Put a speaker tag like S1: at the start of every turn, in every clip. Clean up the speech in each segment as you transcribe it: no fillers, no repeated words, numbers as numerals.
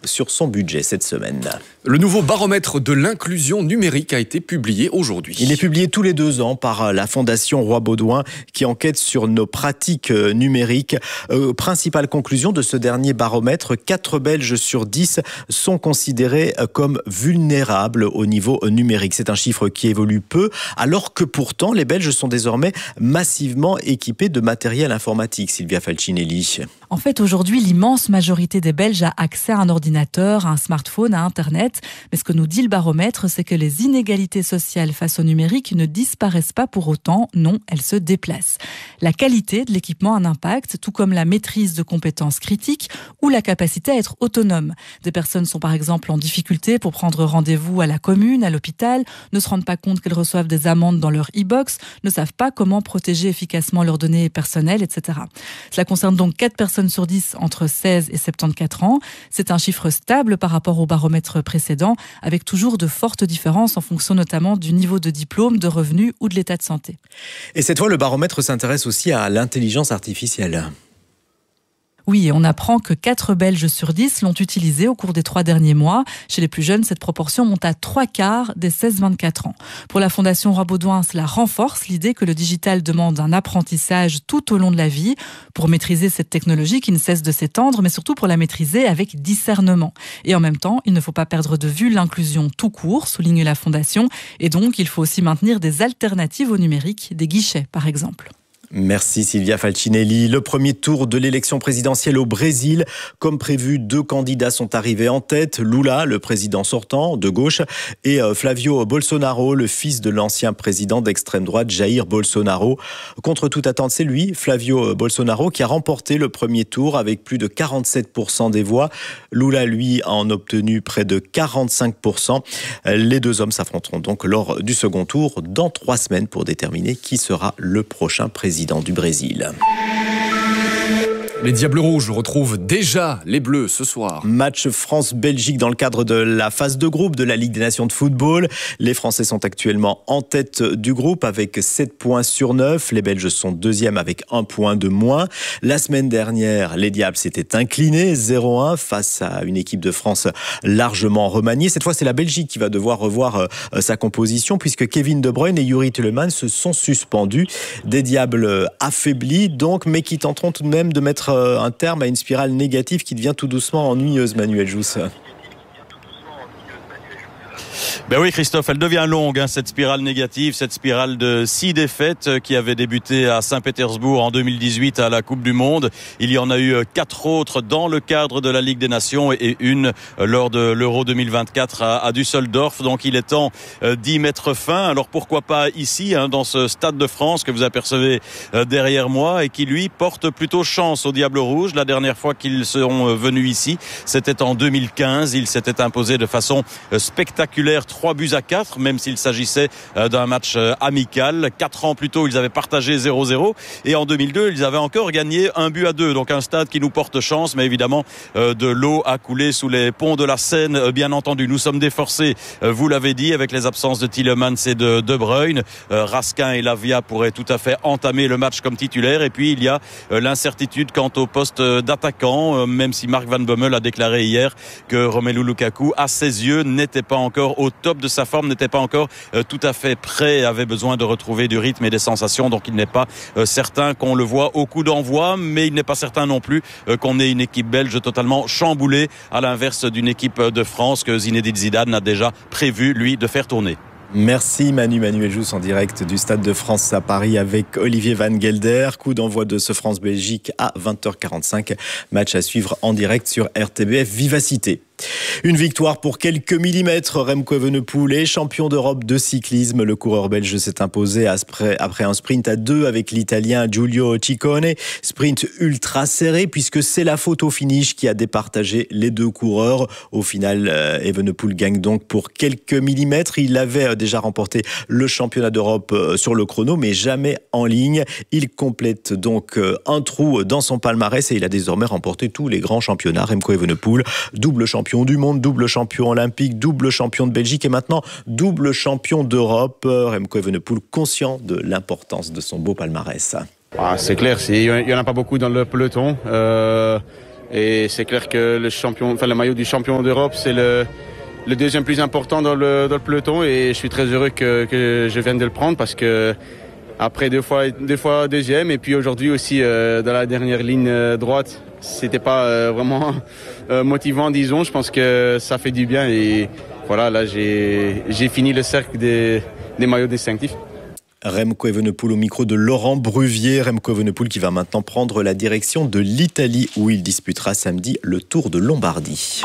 S1: sur son budget cette semaine.
S2: Le nouveau baromètre de l'inclusion numérique a été publié aujourd'hui.
S1: Il est publié tous les 2 ans par la Fondation Roi-Baudouin qui enquête sur nos pratiques numériques. Principale conclusion de ce dernier baromètre, 4 Belges sur 10 sont considérés comme vulnérables au niveau numérique. C'est un chiffre qui évolue peu, alors que pourtant les Belges sont désormais massivement équipés de matériel informatique. Silvia Falcinelli.
S3: En fait, aujourd'hui, l'immense majorité des Belges a accès à un ordinateur, à un smartphone, à Internet. Mais ce que nous dit le baromètre, c'est que les inégalités sociales face au numérique ne disparaissent pas pour autant. Non, elles se déplacent. La qualité de l'équipement a un impact, tout comme la maîtrise de compétences critiques ou la capacité à être autonome. Des personnes sont par exemple en difficulté pour prendre rendez-vous à la commune, à l'hôpital, ne se rendent pas compte qu'elles reçoivent des amendes dans leur e-box, ne savent pas comment protéger efficacement leurs données personnelles, etc. Cela concerne donc 4 personnes sur 10 entre 16 et 74 ans. C'est un chiffre stable par rapport au baromètre précédent, avec toujours de fortes différences en fonction notamment du niveau de diplôme, de revenus ou de l'état de santé.
S1: Et cette fois, le baromètre s'intéresse aussi à l'intelligence artificielle.
S3: Oui, et on apprend que 4 Belges sur 10 l'ont utilisé au cours des 3 derniers mois. Chez les plus jeunes, cette proportion monte à 3/4 des 16-24 ans. Pour la Fondation Roi-Baudouin, cela renforce l'idée que le digital demande un apprentissage tout au long de la vie pour maîtriser cette technologie qui ne cesse de s'étendre, mais surtout pour la maîtriser avec discernement. Et en même temps, il ne faut pas perdre de vue l'inclusion tout court, souligne la Fondation, et donc il faut aussi maintenir des alternatives au numérique, des guichets par exemple.
S1: Merci Silvia Falcinelli. Le premier tour de l'élection présidentielle au Brésil. Comme prévu, 2 candidats sont arrivés en tête. Lula, le président sortant de gauche, et Flavio Bolsonaro, le fils de l'ancien président d'extrême droite Jair Bolsonaro. Contre toute attente, c'est lui, Flavio Bolsonaro, qui a remporté le premier tour avec plus de 47% des voix. Lula, lui, en a obtenu près de 45%. Les 2 hommes s'affronteront donc lors du second tour dans 3 semaines pour déterminer qui sera le prochain président du Brésil.
S2: Les Diables Rouges retrouvent déjà les Bleus ce soir.
S1: Match France-Belgique dans le cadre de la phase de groupe de la Ligue des Nations de football. Les Français sont actuellement en tête du groupe avec 7 points sur 9. Les Belges sont 2e avec 1 point de moins. La semaine dernière, les Diables s'étaient inclinés 0-1 face à une équipe de France largement remaniée. Cette fois, c'est la Belgique qui va devoir revoir sa composition puisque Kevin De Bruyne et Yuri Tielemans se sont suspendus. Des Diables affaiblis donc, mais qui tenteront tout de même de mettre un terme à une spirale négative qui devient tout doucement ennuyeuse, Manuel Jousse.
S4: Ben oui Christophe, elle devient longue cette spirale négative, cette spirale de 6 défaites qui avait débuté à Saint-Pétersbourg en 2018 à la Coupe du Monde. Il y en a eu 4 autres dans le cadre de la Ligue des Nations et une lors de l'Euro 2024 à Düsseldorf. Donc il est temps d'y mettre fin. Alors pourquoi pas ici, dans ce Stade de France que vous apercevez derrière moi et qui lui porte plutôt chance aux Diables Rouges. La dernière fois qu'ils sont venus ici, c'était en 2015. Ils s'étaient imposés de façon spectaculaire 3-4, même s'il s'agissait d'un match amical. 4 ans plus tôt, ils avaient partagé 0-0 et en 2002, ils avaient encore gagné 1-2. Donc un stade qui nous porte chance, mais évidemment de l'eau a coulé sous les ponts de la Seine, bien entendu. Nous sommes déforcés, vous l'avez dit, avec les absences de Tielemans et de De Bruyne. Raskin et Lavia pourraient tout à fait entamer le match comme titulaire. Et puis il y a l'incertitude quant au poste d'attaquant, même si Mark Van Bommel a déclaré hier que Romelu Lukaku, à ses yeux, n'était pas encore au top de sa forme, n'était pas encore tout à fait prêt, avait besoin de retrouver du rythme et des sensations, donc il n'est pas certain qu'on le voit au coup d'envoi, mais il n'est pas certain non plus qu'on ait une équipe belge totalement chamboulée, à l'inverse d'une équipe de France que Zinedine Zidane a déjà prévu, lui, de faire tourner.
S1: Merci Manuel Jousse en direct du Stade de France à Paris avec Olivier Van Gelder. Coup d'envoi de ce France-Belgique à 20h45. Match à suivre en direct sur RTBF Vivacité. Une victoire pour quelques millimètres. Remco Evenepoel est champion d'Europe de cyclisme. Le coureur belge s'est imposé après un sprint à 2 avec l'Italien Giulio Ciccone. Sprint ultra serré puisque c'est la photo finish qui a départagé les 2 coureurs. Au final, Evenepoel gagne donc pour quelques millimètres. Il avait déjà remporté le championnat d'Europe sur le chrono, mais jamais en ligne. Il complète donc un trou dans son palmarès et il a désormais remporté tous les grands championnats. Remco Evenepoel, double champion du monde, double champion olympique, double champion de Belgique et maintenant double champion d'Europe. Remco Evenepoel conscient de l'importance de son beau palmarès.
S5: C'est clair, il n'y en a pas beaucoup dans le peloton. Et c'est clair que le maillot du champion d'Europe, c'est le deuxième plus important dans le peloton. Et je suis très heureux que je vienne de le prendre parce que après deux fois deuxième. Et puis aujourd'hui aussi dans la dernière ligne droite, c'était pas vraiment motivant, disons. Je pense que ça fait du bien. Et voilà, là j'ai fini le cercle des maillots distinctifs.
S1: Remco Evenepoel au micro de Laurent Bruvier. Remco Evenepoel qui va maintenant prendre la direction de l'Italie où il disputera samedi le Tour de Lombardie.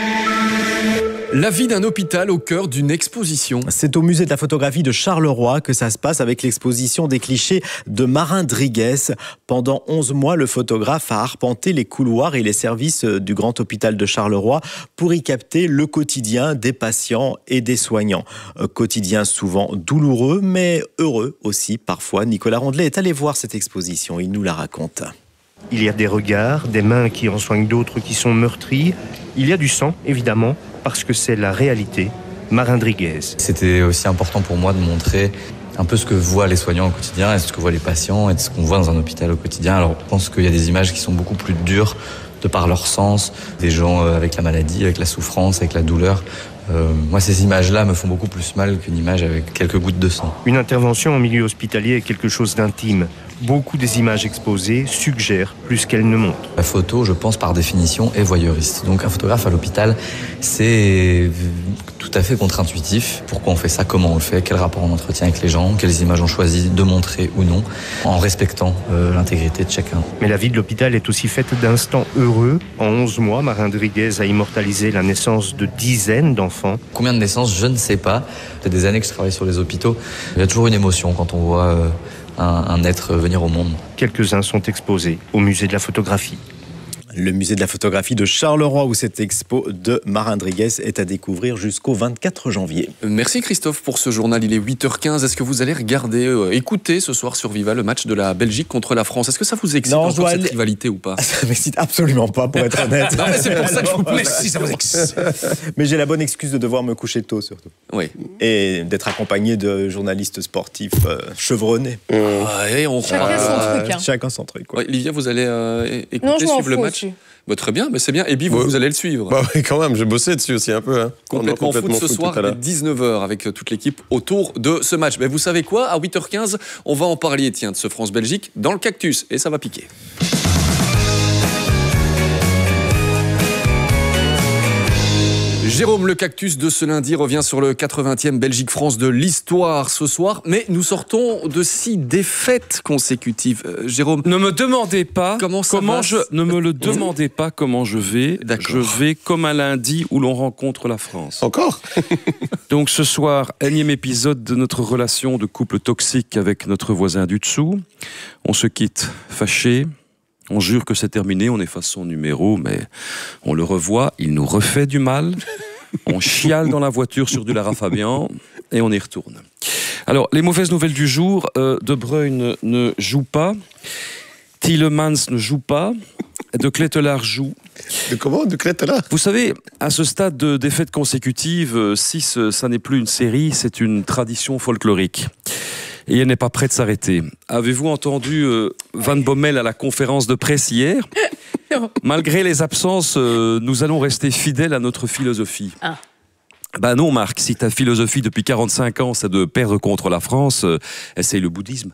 S2: La vie d'un hôpital au cœur d'une exposition.
S1: C'est au musée de la photographie de Charleroi que ça se passe avec l'exposition des clichés de Marin Driguès. Pendant 11 mois, le photographe a arpenté les couloirs et les services du grand hôpital de Charleroi pour y capter le quotidien des patients et des soignants. Quotidien souvent douloureux, mais heureux aussi parfois. Nicolas Rondelet est allé voir cette exposition, il nous la raconte.
S6: Il y a des regards, des mains qui en soignent d'autres qui sont meurtries. Il y a du sang, évidemment, parce que c'est la réalité. Marin Driguès.
S7: C'était aussi important pour moi de montrer un peu ce que voient les soignants au quotidien et ce que voient les patients et ce qu'on voit dans un hôpital au quotidien. Alors je pense qu'il y a des images qui sont beaucoup plus dures de par leur sens, des gens avec la maladie, avec la souffrance, avec la douleur. Moi, ces images-là me font beaucoup plus mal qu'une image avec quelques gouttes de sang.
S6: Une intervention en milieu hospitalier est quelque chose d'intime. Beaucoup des images exposées suggèrent plus qu'elles ne montrent.
S7: La photo, je pense, par définition, est voyeuriste. Donc un photographe à l'hôpital, c'est tout à fait contre-intuitif. Pourquoi on fait ça, comment on le fait, quel rapport on entretient avec les gens, quelles images on choisit de montrer ou non, en respectant l'intégrité de chacun.
S6: Mais la vie de l'hôpital est aussi faite d'instants heureux. En 11 mois, Marin Driguès a immortalisé la naissance de dizaines d'enfants.
S7: Combien de naissances, je ne sais pas. Ça fait des années que je travaille sur les hôpitaux. Il y a toujours une émotion quand on voit un être venir au monde.
S6: Quelques-uns sont exposés au musée de la photographie.
S1: Le musée de la photographie de Charleroi où cette expo de Marin Driguès est à découvrir jusqu'au 24 janvier.
S2: Merci Christophe pour ce journal, il est 8h15. Est-ce que vous allez regarder, écouter ce soir sur Viva le match de la Belgique contre la France? Est-ce que ça vous excite encore cette rivalité ou pas?
S1: Ça m'excite absolument pas pour être honnête.
S2: Non mais c'est pour ça que je vous pose. Si ça vous excite.
S1: Mais j'ai la bonne excuse de devoir me coucher tôt surtout.
S2: Oui.
S1: Et d'être accompagné de journalistes sportifs chevronnés.
S2: Et on
S8: chacun son truc. Hein.
S1: Chacun son truc.
S2: Ouais, Livia, vous allez écouter, suivre le match. Bah, très bien, mais c'est bien. Et puis vous allez le suivre.
S9: Bah oui, quand même, j'ai bossé dessus aussi un peu. Hein.
S2: Complètement foot ce soir, à 19h, avec toute l'équipe autour de ce match. Mais vous savez quoi? À 8h15, on va en parler, tiens, de ce France-Belgique dans le cactus. Et ça va piquer. Jérôme, le cactus de ce lundi revient sur le 80e Belgique-France de l'histoire ce soir, mais nous sortons de 6 défaites consécutives. Jérôme,
S10: ne me demandez pas ne me le demandez pas comment je vais. Je vais comme un lundi où l'on rencontre la France.
S9: Encore?
S10: Donc ce soir, énième épisode de notre relation de couple toxique avec notre voisin du dessous. On se quitte fâché. On jure que c'est terminé, on efface son numéro, mais on le revoit, il nous refait du mal. On chiale dans la voiture sur du Lara Fabian et on y retourne. Alors, les mauvaises nouvelles du jour, De Bruyne ne joue pas, Tielemans ne joue pas, De Ketelaere joue.
S9: De comment? De Ketelaere?
S10: Vous savez, à ce stade de défaites consécutives, 6, ça n'est plus une série, c'est une tradition folklorique. Et elle n'est pas prête de s'arrêter. Avez-vous entendu Van Bommel à la conférence de presse hier? Malgré les absences, nous allons rester fidèles à notre philosophie. Ah. Ben non, Marc, si ta philosophie depuis 45 ans, c'est de perdre contre la France, essaye le bouddhisme.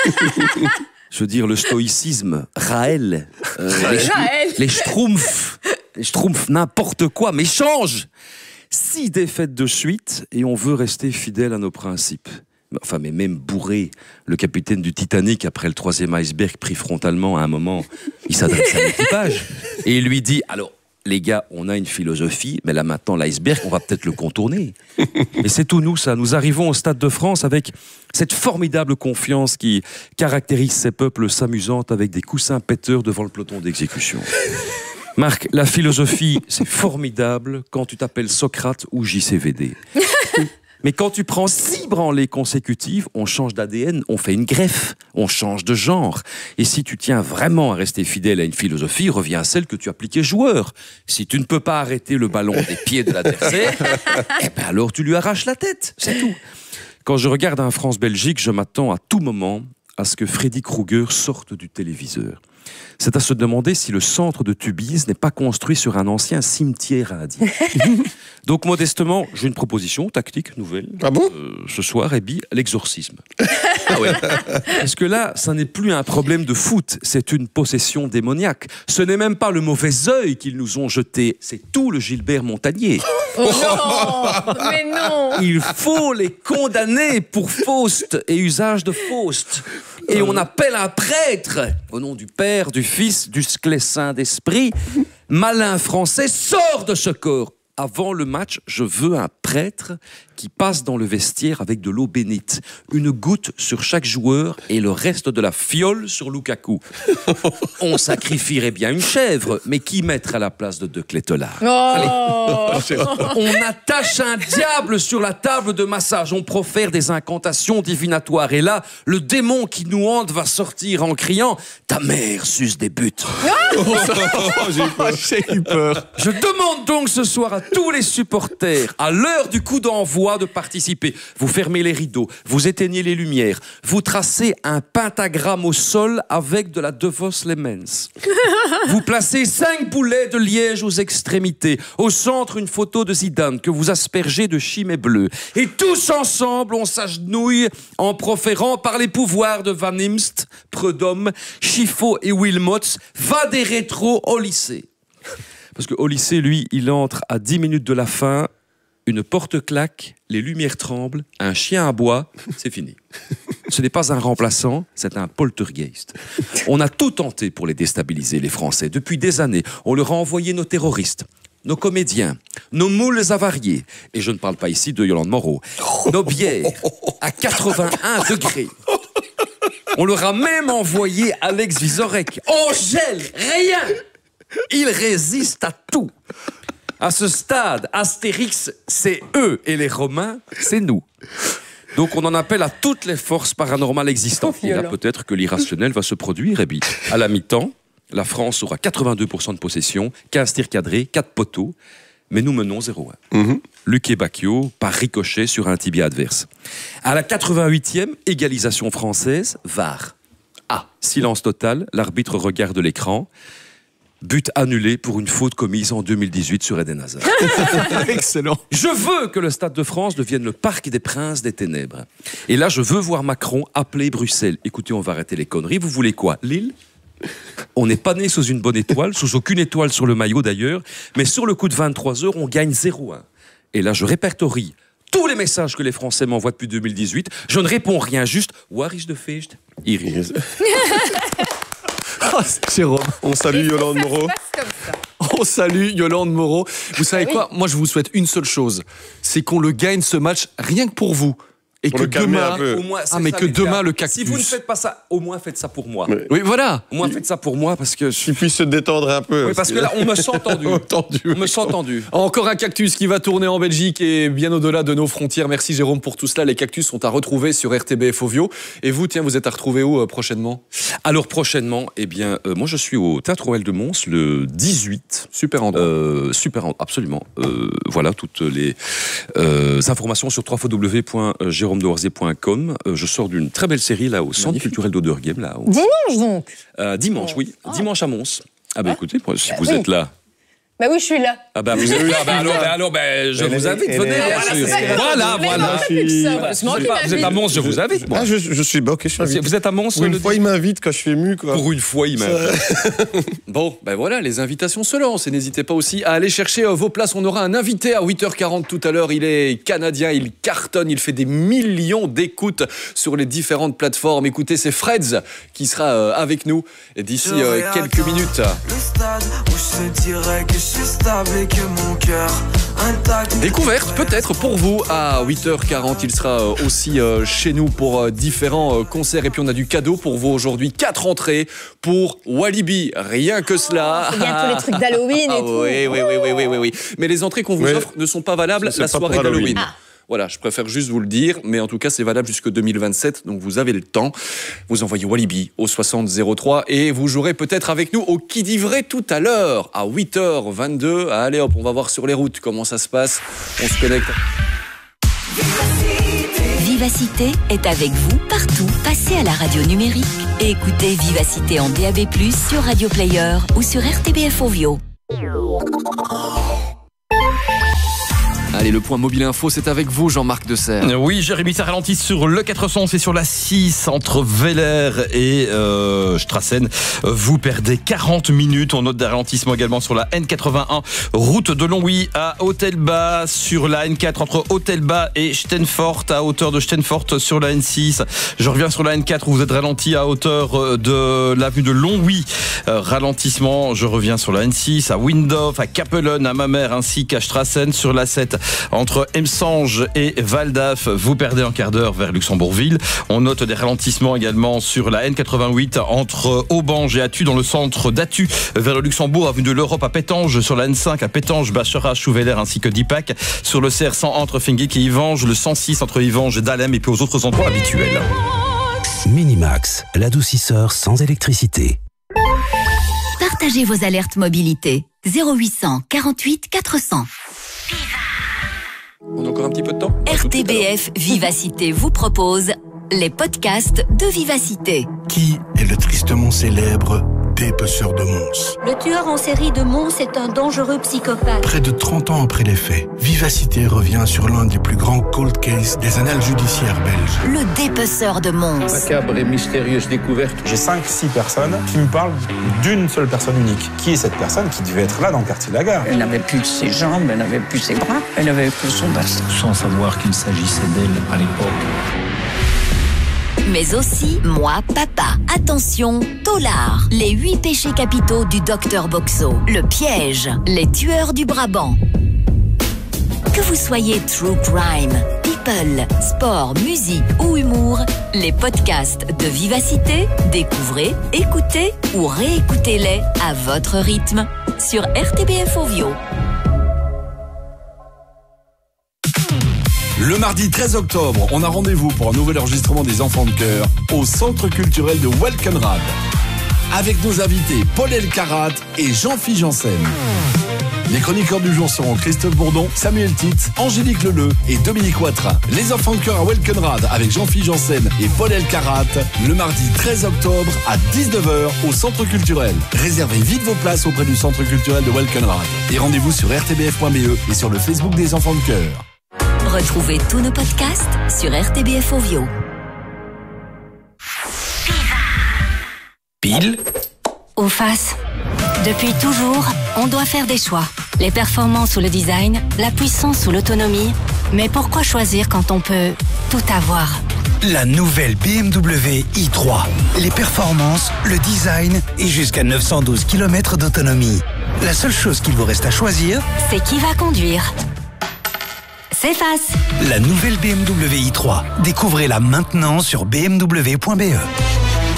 S10: Je veux dire, le stoïcisme, Raël, les schtroumpfs, n'importe quoi, mais change! 6 défaites de suite et on veut rester fidèle à nos principes. Enfin, mais même bourré, le capitaine du Titanic, après le 3e iceberg pris frontalement à un moment, il s'adresse à l'équipage et il lui dit, alors, les gars, on a une philosophie, mais là maintenant, l'iceberg, on va peut-être le contourner. Et c'est tout nous, ça. Nous arrivons au Stade de France avec cette formidable confiance qui caractérise ces peuples s'amusant avec des coussins péteurs devant le peloton d'exécution. Marc, la philosophie, c'est formidable quand tu t'appelles Socrate ou JCVD. Mais quand tu prends 6 branlées consécutives, on change d'ADN, on fait une greffe, on change de genre. Et si tu tiens vraiment à rester fidèle à une philosophie, reviens à celle que tu appliquais joueur. Si tu ne peux pas arrêter le ballon des pieds de l'adversaire, eh ben alors tu lui arraches la tête, c'est tout. Quand je regarde un France-Belgique, je m'attends à tout moment à ce que Freddy Krueger sorte du téléviseur. C'est à se demander si le centre de Tubize n'est pas construit sur un ancien cimetière indien. Donc, modestement, j'ai une proposition tactique nouvelle.
S9: Ah bon
S10: ce soir, Rébi, l'exorcisme. Ah ouais. Parce que là, ça n'est plus un problème de foot, c'est une possession démoniaque. Ce n'est même pas le mauvais œil qu'ils nous ont jeté, c'est tout le Gilbert Montagnier.
S8: Oh non, mais non.
S10: Il faut les condamner pour faust et usage de faust. Et on appelle un prêtre, au nom du Père, du Fils, du Saint-Esprit. Malin français, sors de ce corps. Avant le match, je veux un prêtre qui passe dans le vestiaire avec de l'eau bénite. Une goutte sur chaque joueur et le reste de la fiole sur Lukaku. On sacrifierait bien une chèvre, mais qui mettre à la place de Clétolard? On attache un diable sur la table de massage. On profère des incantations divinatoires. Et là, le démon qui nous hante va sortir en criant « Ta mère suce des buttes ».
S9: J'ai eu peur.
S10: Je demande donc ce soir à tous les supporters, à l'heure du coup d'envoi, de participer. Vous fermez les rideaux, vous éteignez les lumières, vous tracez un pentagramme au sol avec de la De Vos Lemens. Vous placez 5 boulets de liège aux extrémités. Au centre, une photo de Zidane que vous aspergez de chimée bleue. Et tous ensemble, on s'agenouille en proférant par les pouvoirs de Van Imst, Prudhomme, Chiffaut et Wilmots, va des rétros au lycée. Parce qu'au lycée, lui, il entre à 10 minutes de la fin, une porte claque, les lumières tremblent, un chien aboie, c'est fini. Ce n'est pas un remplaçant, c'est un poltergeist. On a tout tenté pour les déstabiliser, les Français. Depuis des années, on leur a envoyé nos terroristes, nos comédiens, nos moules avariés, et je ne parle pas ici de Yolande Moreau, nos bières à 81 degrés. On leur a même envoyé Alex Vizorek. On gèle rien. Ils résistent à tout. À ce stade, Astérix, c'est eux, et les Romains, c'est nous. Donc on en appelle à toutes les forces paranormales existantes. Et là, peut-être que l'irrationnel va se produire. Et bien, à la mi-temps, la France aura 82% de possession, 15 tirs cadrés, 4 poteaux, mais nous menons 0-1. Luque Bacchio par ricochet sur un tibia adverse. À la 88e, égalisation française, VAR. Silence total, l'arbitre regarde l'écran. But annulé pour une faute commise en 2018 sur Eden Hazard.
S9: Excellent.
S10: Je veux que le Stade de France devienne le parc des princes des ténèbres. Et là, je veux voir Macron appeler Bruxelles. Écoutez, on va arrêter les conneries. Vous voulez quoi? Lille? On n'est pas né sous une bonne étoile, sous aucune étoile sur le maillot d'ailleurs, mais sur le coup de 23 heures, on gagne 0-1. Et là, je répertorie tous les messages que les Français m'envoient depuis 2018. Je ne réponds rien, juste « Waar is de feest? Iris ».
S9: Jérôme, on salue Yolande Moreau.
S2: On salue Yolande Moreau. Vous savez quoi? Moi, je vous souhaite une seule chose. C'est qu'on le gagne ce match rien que pour vous. Et
S9: pour
S2: que
S9: le calmer
S2: demain,
S9: un peu.
S10: Au moins,
S2: mais que demain, le cactus.
S10: Si vous ne faites pas ça, au moins faites ça pour moi.
S2: Oui, voilà.
S10: Au moins faites ça pour moi parce que...
S9: Qu'il puisse se détendre un peu.
S10: Oui, parce que là, on me sent tendu. On me sent tendu.
S2: Encore un cactus qui va tourner en Belgique et bien au-delà de nos frontières. Merci Jérôme pour tout cela. Les cactus sont à retrouver sur RTBF Ovio. Et vous, tiens, vous êtes à retrouver où prochainement?
S10: Alors prochainement, eh bien, moi je suis au Théâtre Royal de Mons le 18.
S2: Super endroit.
S10: Absolument. Voilà toutes les informations sur www.jérômedeorzier.com. Je sors d'une très belle série là au Centre culturel d'Oderghem.
S8: Dimanche donc.
S10: Dimanche, oui. Dimanche à Mons. Ah ben écoutez, si vous êtes là.
S8: Bah oui, je suis là.
S10: Ah ben vous êtes là. Alors, je vous invite. Venez, bien sûr. Voilà. Vous êtes à Mons, je vous invite. Moi.
S9: Ah, je suis ok, je suis invité.
S10: Vous êtes à Mons.
S9: Pour une fois, il m'invite quand je suis ému, quoi.
S10: Pour une fois, il m'invite.
S2: Bon, ben voilà, les invitations se lancent. Et n'hésitez pas aussi à aller chercher vos places. On aura un invité à 8h40 tout à l'heure. Il est canadien, il cartonne, il fait des millions d'écoutes sur les différentes plateformes. Écoutez, c'est Freds qui sera avec nous d'ici quelques minutes.
S11: Le stade où je te dirais que je suis stable et que mon cœur intact.
S2: Découverte peut-être pour vous à 8h40. Il sera aussi chez nous pour différents concerts. Et puis on a du cadeau pour vous aujourd'hui. 4 entrées pour Walibi. Rien que cela.
S8: C'est bientôt les trucs d'Halloween et tout.
S2: Oui. Mais les entrées qu'on vous offre ne sont pas valables la soirée d'Halloween. Voilà, je préfère juste vous le dire, mais en tout cas, c'est valable jusque 2027, donc vous avez le temps. Vous envoyez Walibi au 6003 et vous jouerez peut-être avec nous au Qui dit vrai tout à l'heure, à 8h22. Allez hop, on va voir sur les routes comment ça se passe. On se connecte.
S12: Vivacité est avec vous partout. Passez à la radio numérique et écoutez Vivacité en DAB+, sur Radio Player ou sur RTBF Ovio.
S2: Allez, le point mobile info, c'est avec vous, Jean-Marc Desserre.
S10: Oui, Jérémy, ça ralentit sur le 411 et sur la 6 entre Véler et Strassen. Vous perdez 40 minutes. On note des ralentissements également sur la N81, route de Longwy à Hôtel-Bas, sur la N4 entre Hôtel-Bas et Steenfort, à hauteur de Steenfort sur la N6. Je reviens sur la N4 où vous êtes ralenti à hauteur de l'avenue de Longwy. Ralentissement, je reviens sur la N6 à Windhof, à Capellen, à Mamers ainsi qu'à Strassen. Sur la 7 entre Emsange et Valdaf, vous perdez un quart d'heure vers Luxembourgville. On note des ralentissements également sur la N88 entre Aubange et Attu, dans le centre d'Attu vers le Luxembourg, avenue de l'Europe à Pétange, sur la N5 à Pétange, Bachera, Chouveler ainsi que Dipac, sur le CR100 entre Fenguic et Ivange, le 106 entre Ivange et Dahlem et puis aux autres endroits habituels.
S13: Minimax, l'adoucisseur sans électricité.
S12: Partagez vos alertes mobilité. 0800 48 400.
S2: On a encore un petit peu de temps.
S12: RTBF Vivacité vous propose les podcasts de Vivacité.
S14: Qui est le tristement célèbre dépeceur de Mons?
S15: Le tueur en série de Mons est un dangereux psychopathe.
S14: Près de 30 ans après les faits, Vivacité revient sur l'un des plus grands cold cases des annales judiciaires belges.
S12: Le dépeceur de Mons.
S16: Macabre et mystérieuse découverte.
S17: J'ai 5-6 personnes qui me parlent d'une seule personne unique. Qui est cette personne qui devait être là dans le quartier de la Gare?
S18: Elle n'avait plus ses jambes, elle n'avait plus ses bras, elle n'avait que son bassin.
S19: Sans savoir qu'il s'agissait d'elle à l'époque.
S12: Mais aussi Moi Papa. Attention, Tolard. Les 8 péchés capitaux du docteur Boxo. Le piège. Les tueurs du Brabant. Que vous soyez true crime, people, sport, musique ou humour, les podcasts de Vivacité, découvrez, écoutez ou réécoutez-les à votre rythme sur RTBF Ovio.
S20: Le mardi 13 octobre, on a rendez-vous pour un nouvel enregistrement des Enfants de Cœur au Centre culturel de Welkenrad. Avec nos invités Paul Elkarat et Jean-Philippe Janssen. Les chroniqueurs du jour seront Christophe Bourdon, Samuel Titz, Angélique Leleu et Dominique Ouattara. Les Enfants de Cœur à Welkenrad avec Jean-Philippe Janssen et Paul Elkarat le mardi 13 octobre à 19h au Centre culturel. Réservez vite vos places auprès du Centre culturel de Welkenrad. Et rendez-vous sur rtbf.be et sur le Facebook des Enfants de Cœur.
S12: Retrouvez tous nos podcasts sur RTBF Ovio.
S13: Pile
S21: ou face. Depuis toujours, on doit faire des choix. Les performances ou le design, la puissance ou l'autonomie. Mais pourquoi choisir quand on peut tout avoir?
S13: La nouvelle BMW i3. Les performances, le design et jusqu'à 912 km d'autonomie. La seule chose qu'il vous reste à choisir,
S21: c'est qui va conduire. C'est face.
S13: La nouvelle BMW i3. Découvrez-la maintenant sur bmw.be.